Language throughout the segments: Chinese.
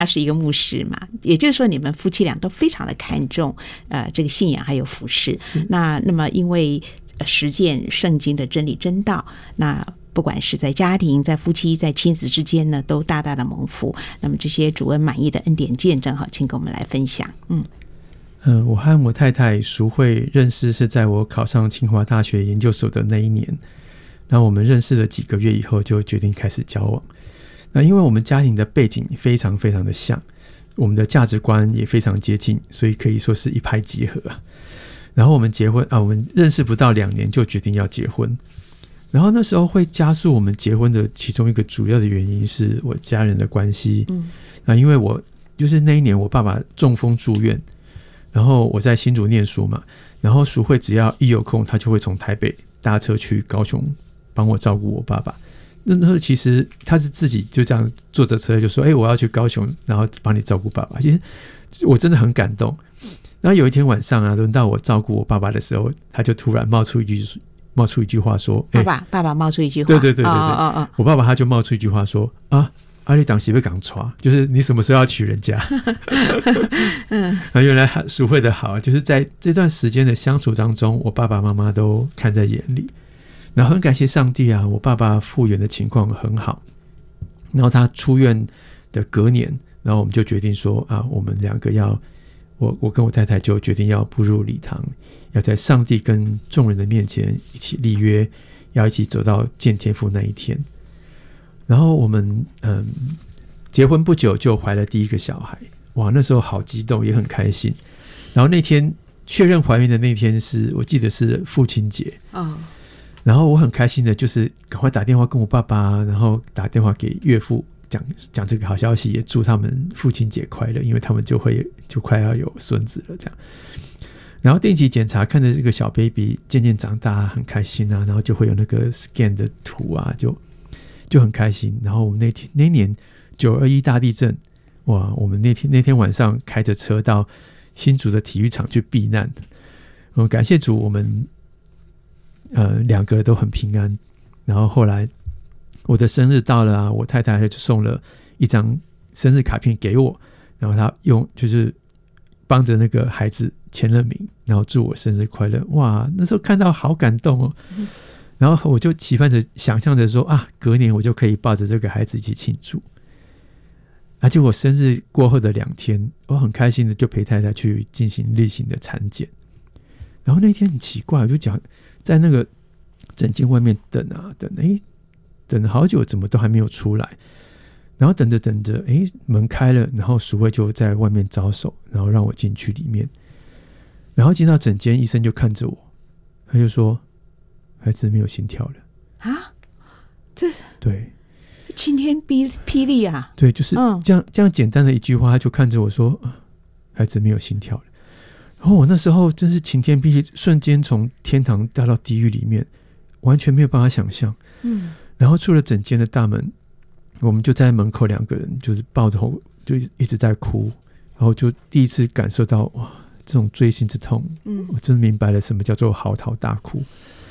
他是一个牧师嘛，也就是说你们夫妻俩都非常的看重这个信仰还有服事。那么因为实践圣经的真理真道，那不管是在家庭在夫妻在亲子之间呢，都大大的蒙福。那么这些主恩满意的恩典见证，请跟我们来分享。 我和我太太淑慧认识是在我考上清华大学研究所的那一年，然后我们认识了几个月以后就决定开始交往。那因为我们家庭的背景非常非常的像，我们的价值观也非常接近，所以可以说是一拍即合。然后我们结婚我们认识不到2年就决定要结婚。然后那时候会加速我们结婚的其中一个主要的原因是我家人的关系。那因为我就是那一年我爸爸中风住院，然后我在新竹念书嘛，然后淑慧只要一有空，他就会从台北搭车去高雄帮我照顾我爸爸。那时候其实他是自己就这样坐着车就说我要去高雄然后帮你照顾爸爸，其实我真的很感动。然后有一天晚上轮到我照顾我爸爸的时候，他就突然冒出一句话说爸爸冒出一句话， 对，我爸爸他就冒出一句话说你当时要赶抓，就是你什么时候要娶人家然后原来淑慧的好就是在这段时间的相处当中，我爸爸妈妈都看在眼里。然后很感谢上帝我爸爸复原的情况很好，然后他出院的隔年，然后我们就决定说我们2个我跟我太太就决定要步入礼堂，要在上帝跟众人的面前一起立约，要一起走到见天父那一天。然后我们结婚不久就怀了第一个小孩，哇，那时候好激动也很开心。然后那天确认怀孕的那天我记得是父亲节然后我很开心的就是赶快打电话跟我爸爸，然后打电话给岳父讲这个好消息，也祝他们父亲节快乐，因为他们就快要有孙子了这样。然后定期检查看着这个小 baby 渐渐长大很开心然后就会有那个 scan 的图就很开心。然后我们那年921大地震，哇，我们那天晚上开着车到新竹的体育场去避难。感谢主，我们2个都很平安。然后后来我的生日到了我太太就送了一张生日卡片给我，然后她就是帮着那个孩子签了名，然后祝我生日快乐。哇，那时候看到好感动然后我就期盼着想象着说隔年我就可以抱着这个孩子一起庆祝。结果生日过后的2天，我很开心的就陪太太去进行例行的产检。然后那天很奇怪，我就讲在那个诊间外面等等了好久，怎么都还没有出来。然后等着门开了，然后淑慧就在外面招手，然后让我进去里面。然后进到诊间，医生就看着我，他就说孩子没有心跳了对， 晴天霹雳对，就是这样简单的一句话，他就看着我说孩子没有心跳了。然后我那时候真是晴天霹雳，瞬间从天堂掉到地狱里面，完全没有办法想象。然后出了诊间的大门，我们就在门口2个人就是抱头就一直在哭，然后就第一次感受到哇，这种锥心之痛。我真的明白了什么叫做嚎啕大哭。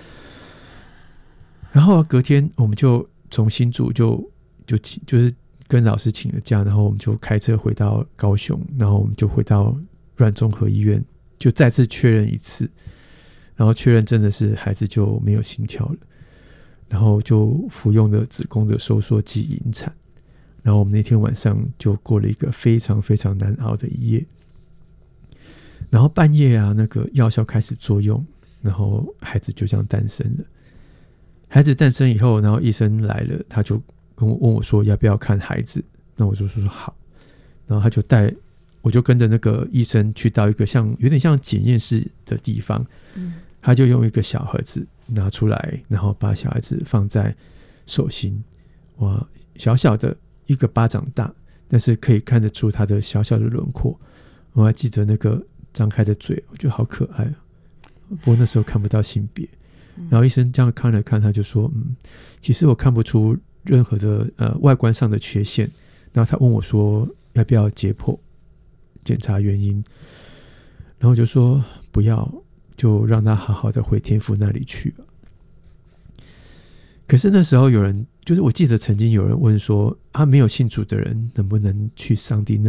然后隔天我们就从新竹就是跟老师请了假，然后我们就开车回到高雄，然后我们就回到阮综合医院，就再次确认一次，然后确认真的是孩子就没有心跳了，然后就服用了子宫的收缩剂引产。然后我们那天晚上就过了一个非常非常难熬的一夜。然后半夜那个药效开始作用，然后孩子就这样诞生了。孩子诞生以后，然后医生来了，他就问我说要不要看孩子，那我就说好。然后他就我就跟着那个医生去到一个有点像检验室的地方。他就用一个小盒子拿出来，然后把小孩子放在手心。哇，小小的一个巴掌大，但是可以看得出他的小小的轮廓。我还记得那个张开的嘴，我觉得好可爱不过那时候看不到性别。然后医生这样看了看，他就说其实我看不出任何的外观上的缺陷。然后他问我说要不要解剖检查原因，然后我就说不要，就让他好好的回天父那里去吧。 可是那时候有人，就是我记得曾经有人问说，没有信主的人能不能去上帝